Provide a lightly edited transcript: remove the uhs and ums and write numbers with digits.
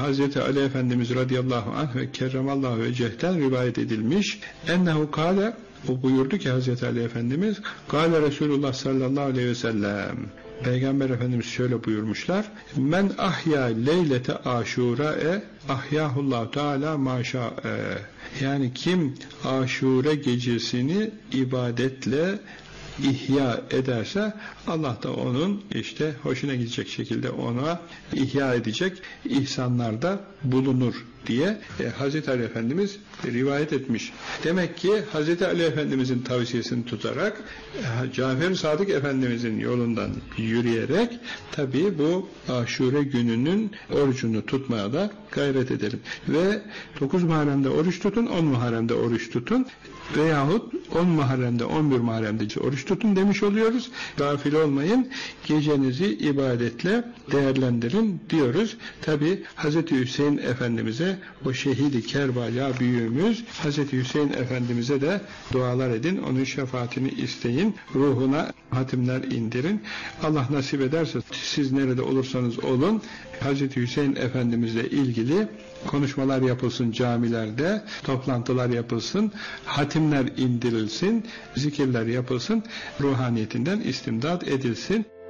Hazreti Ali Efendimiz radıyallahu anh ve kerremallahu vecehten rivayet edilmiş. Ennehu kâle, o buyurdu ki Hazreti Ali Efendimiz, kâle Resulullah sallallahu aleyhi ve sellem, Peygamber Efendimiz şöyle buyurmuşlar: men ahya leylete aşura'e ahyahullahu teala maşa'e. Yani kim aşure gecesini ibadetle ihya ederse Allah da onun işte hoşuna gidecek şekilde ona ihya edecek ihsanlarda bulunur diye Hazreti Ali Efendimiz rivayet etmiş. Demek ki Hazreti Ali Efendimizin tavsiyesini tutarak Cafer-i Sadık Efendimizin yolundan yürüyerek tabii bu Aşure gününün orucunu tutmaya da gayret edelim. Ve 9 Muharrem'de oruç tutun, 10 Muharrem'de oruç tutun veyahut 10 Muharrem'de 11 Muharrem'de oruç tutun demiş oluyoruz. Gafil olmayın, gecenizi ibadetle değerlendirin diyoruz. Tabi Hazreti Hüseyin Efendimiz'e, o şehidi Kerbala büyüğümüz Hazreti Hüseyin Efendimiz'e de dualar edin, onun şefaatini isteyin, ruhuna hatimler indirin. Allah nasip ederse siz nerede olursanız olun, Hazreti Hüseyin Efendimiz'le ilgili konuşmalar yapılsın camilerde, toplantılar yapılsın, hatimler indirilsin, zikirler yapılsın, ruhaniyetinden istimdad edilsin.